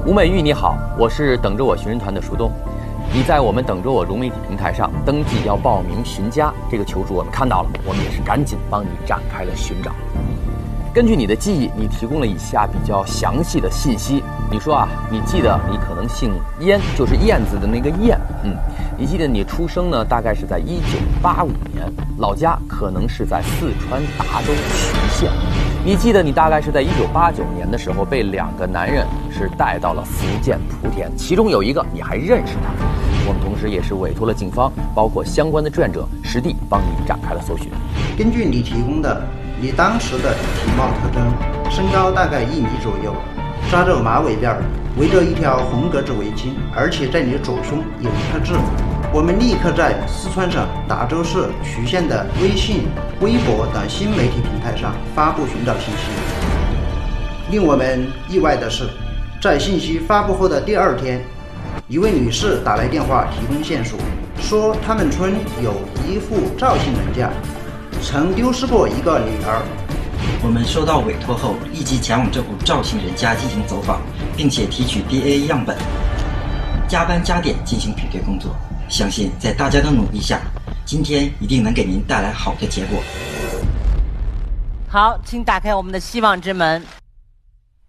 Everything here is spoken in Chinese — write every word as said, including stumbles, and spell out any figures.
吴美玉你好，我是等着我寻人团的树东。你在我们等着我融媒体平台上登记要报名寻家，这个求助我们看到了，我们也是赶紧帮你展开了寻找。根据你的记忆，你提供了以下比较详细的信息。你说啊，你记得你可能姓燕，就是燕子的那个燕。嗯，你记得你出生呢，大概是在一九八五年，老家可能是在四川达州渠县。你记得你大概是在一九八九年的时候被两个男人是带到了福建莆田，其中有一个你还认识他。我们同时也是委托了警方，包括相关的志愿者实地帮你展开了搜寻。 根据你提供的你当时的体貌特征，身高大概一米左右，扎着马尾辫，围着一条红格子围巾，而且在你的左胸有一颗痣。我们立刻在四川省达州市渠县的微信、微博等新媒体平台上发布寻找信息。令我们意外的是，在信息发布后的第二天，一位女士打来电话提供线索，说他们村有一户赵姓人家曾丢失过一个女儿。 我们收到委托后，立即前往这户赵姓人家进行走访，并且提取 D N A 样本，加班加点进行比对工作。相信在大家的努力下，今天一定能给您带来好的结果。 好，请打开我们的希望之门。